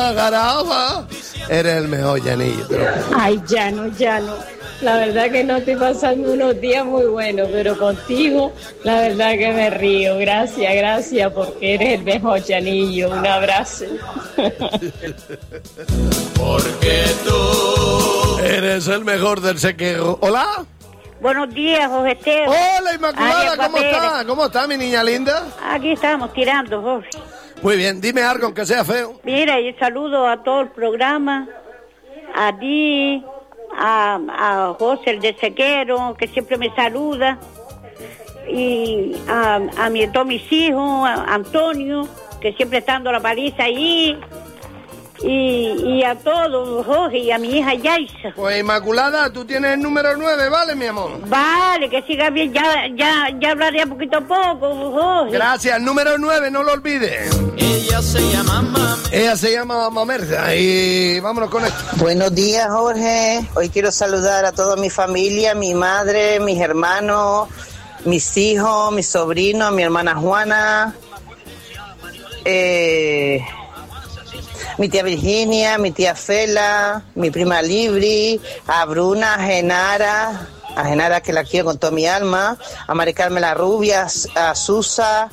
Garaba. Eres el mejor, Llanillo. Ay, Llano. La verdad que no estoy pasando unos días muy buenos, pero contigo, la verdad que me río. Gracias, porque eres el mejor, Llanillo. Un abrazo. Porque tú eres el mejor del sequero. ¿Hola? Buenos días, Jorge Esteban. Hola, Inmaculada, ¿cómo está? ¿Cómo está, mi niña linda? Aquí estamos tirando, Jorge. Muy bien, dime algo aunque sea feo. Mira, yo saludo a todo el programa, a ti, a José el de Sequero, que siempre me saluda, y a todos mis hijos, a Antonio, que siempre está dando la paliza ahí, y a todos, Jorge, y a mi hija Yaisa. Pues Inmaculada, tú tienes el número 9, ¿vale, mi amor? Vale, que siga bien, ya hablaré poquito a poco, Jorge. Gracias, número 9, no lo olvides. Ella se llama Mamá Merza y vámonos con esto. Buenos días, Jorge. Hoy quiero saludar a toda mi familia, mi madre, mis hermanos, mis hijos, mis sobrinos, mi hermana Juana, mi tía Virginia, mi tía Fela, mi prima Libri, a Bruna, a Genara que la quiero con toda mi alma, a Mari Carmen la Rubia, a Susa,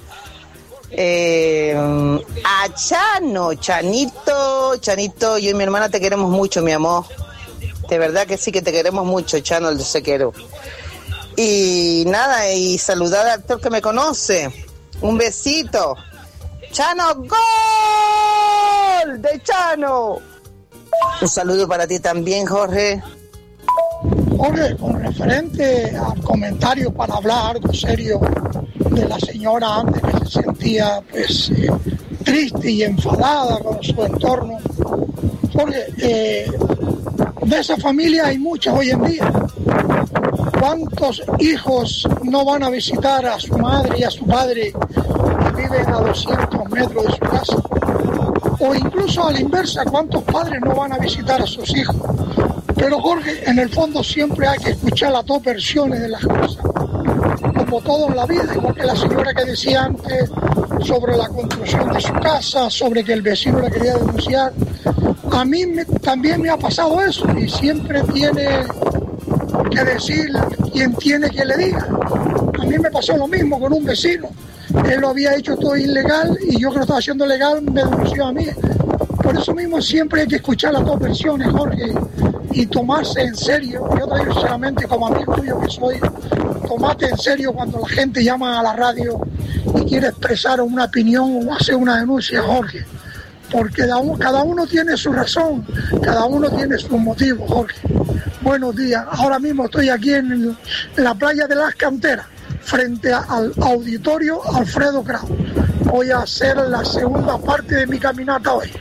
a Chanito, yo y mi hermana te queremos mucho, mi amor. De verdad que sí que te queremos mucho, Chano, el de Sequero. Y nada, y saludar al actor que me conoce. Un besito. Chano, ¡gol! ¡De Chano! Un saludo para ti también, Jorge. Jorge, con referente al comentario para hablar algo serio de la señora antes que se sentía triste y enfadada con su entorno. Jorge, de esa familia hay muchas hoy en día. ¿Cuántos hijos no van a visitar a su madre y a su padre que viven a 200 metros de su casa? O incluso a la inversa, ¿cuántos padres no van a visitar a sus hijos? Pero Jorge, en el fondo siempre hay que escuchar las dos versiones de las cosas, como todo en la vida, igual que la señora que decía antes sobre la construcción de su casa, sobre que el vecino la quería denunciar. A mí también me ha pasado eso y siempre tiene que decir quien tiene que le diga. A mí me pasó lo mismo con un vecino. Él lo había hecho todo ilegal y yo que lo estaba haciendo legal me denunció a mí. Por eso mismo siempre hay que escuchar las dos versiones, Jorge, y tomarse en serio. Yo te digo sinceramente, como amigo tuyo que soy, tomate en serio cuando la gente llama a la radio y quiere expresar una opinión o hacer una denuncia, Jorge. Porque cada uno tiene su razón, cada uno tiene su motivo, Jorge. Buenos días. Ahora mismo estoy aquí en la playa de Las Canteras, frente al auditorio Alfredo Kraus. Voy a hacer la segunda parte de mi caminata hoy.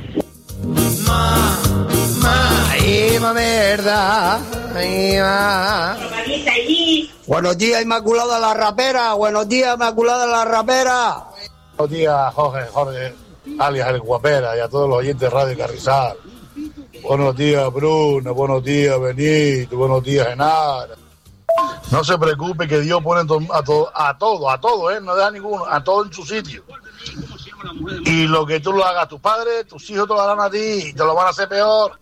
Verdad. Buenos días, Inmaculada la Rapera. Buenos días, Inmaculada la Rapera. Buenos días, Jorge, alias el Guapera, y a todos los oyentes de Radio Carrizal. Buenos días, Bruno. Buenos días, Benito. Buenos días, Genara. No se preocupe que Dios pone a todo, no deja ninguno, a todo en su sitio. Y lo que tú lo hagas a tus padres, tus hijos te lo harán a ti y te lo van a hacer peor.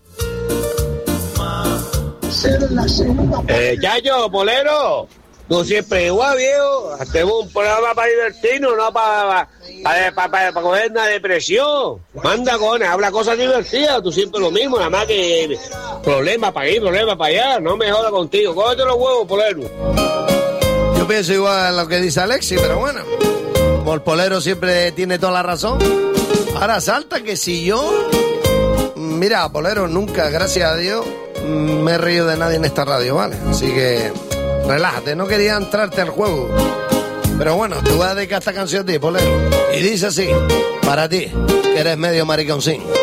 Chacho, Polero, tú siempre igual, viejo. Hacemos un programa para divertirnos, no para coger una depresión. Manda cojones, habla cosas divertidas, tú siempre lo mismo, nada más que problemas para ir, problemas para allá. No me jodas contigo, cógete los huevos, Polero. Yo pienso igual a lo que dice Alexi, pero bueno, como el Polero siempre tiene toda la razón. Ahora salta que si yo... Mira, Polero, nunca, gracias a Dios, me he reído de nadie en esta radio, ¿vale? Así que relájate, no quería entrarte al juego. Pero bueno, te voy a dedicar esta canción a ti, Polero. Y dice así, para ti, que eres medio mariconcín.